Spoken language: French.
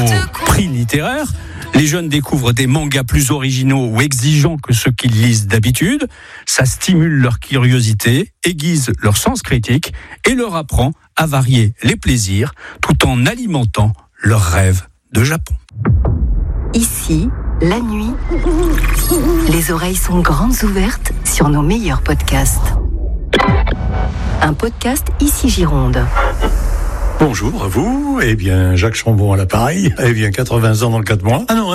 Prix littéraire, les jeunes découvrent des mangas plus originaux ou exigeants que ceux qu'ils lisent d'habitude. Ça stimule leur curiosité, aiguise leur sens critique et leur apprend à varier les plaisirs tout en alimentant leurs rêves de Japon. Ici, la nuit, les oreilles sont grandes ouvertes sur nos meilleurs podcasts. Un podcast Ici Gironde. Bonjour à vous, Jacques Chambon à l'appareil, 80 ans dans le 4 mois. Ah non,